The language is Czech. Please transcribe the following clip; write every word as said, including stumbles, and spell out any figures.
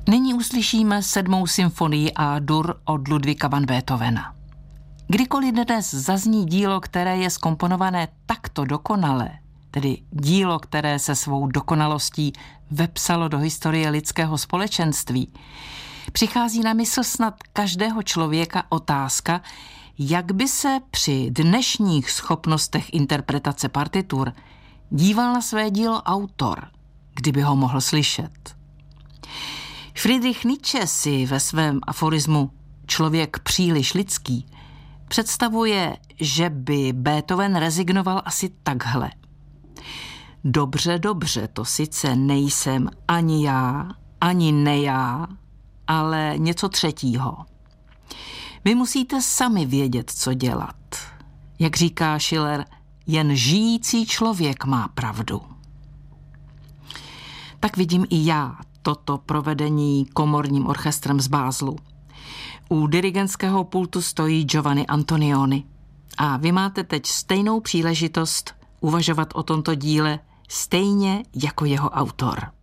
Nyní uslyšíme sedmou symfonii A-dur od Ludwiga van Beethovena. Kdykoliv dnes zazní dílo, které je zkomponované takto dokonale, tedy dílo, které se svou dokonalostí vepsalo do historie lidského společenství, přichází na mysl snad každého člověka otázka, jak by se při dnešních schopnostech interpretace partitur díval na své dílo autor, kdyby ho mohl slyšet. Friedrich Nietzsche si ve svém aforismu Člověk příliš lidský představuje, že by Beethoven rezignoval asi takhle. Dobře, dobře, to sice nejsem ani já, ani ne já, ale něco třetího. Vy musíte sami vědět, co dělat. Jak říká Schiller, jen žijící člověk má pravdu. Tak vidím i já toto provedení komorním orchestrem z Bázlu. U dirigentského pultu stojí Giovanni Antonioni a vy máte teď stejnou příležitost uvažovat o tomto díle stejně jako jeho autor.